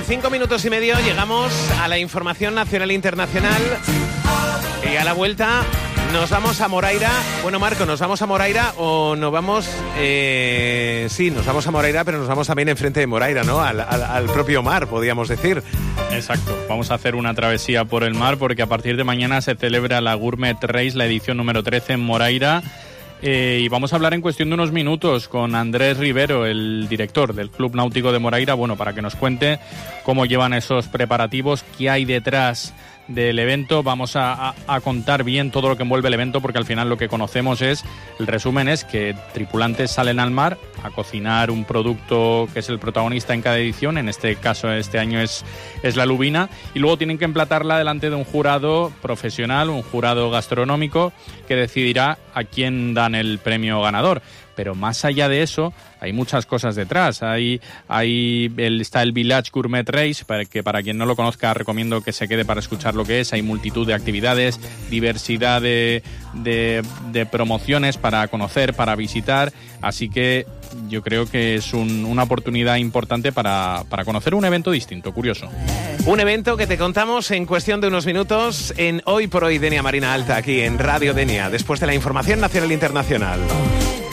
5 minutos y medio llegamos a la información nacional e internacional. Y a la vuelta nos vamos a Moraira. Bueno, Marco, ¿nos vamos a Moraira o nos vamos...? Sí, nos vamos a Moraira, pero nos vamos también enfrente de Moraira, ¿no? Al propio mar, podríamos decir. Exacto. Vamos a hacer una travesía por el mar porque a partir de mañana se celebra la Gourmet Race, la edición número 13 en Moraira. Y vamos a hablar en cuestión de unos minutos con Andrés Rivero, el director del Club Náutico de Moraira, bueno, para que nos cuente cómo llevan esos preparativos, qué hay detrás del evento. Vamos a contar bien todo lo que envuelve el evento, porque al final lo que conocemos el resumen es que tripulantes salen al mar a cocinar un producto que es el protagonista en cada edición, en este caso este año es la lubina, y luego tienen que emplatarla delante de un jurado profesional, un jurado gastronómico, que decidirá a quién dan el premio ganador. Pero más allá de eso, hay muchas cosas detrás. Está el Village Gourmet Race, para quien no lo conozca, recomiendo que se quede para escuchar lo que es. Hay multitud de actividades, diversidad de promociones para conocer, para visitar. Así que yo creo que es una oportunidad importante para conocer un evento distinto, curioso. Un evento que te contamos en cuestión de unos minutos en Hoy por Hoy Denia Marina Alta, aquí en Radio Denia, después de la información nacional e internacional.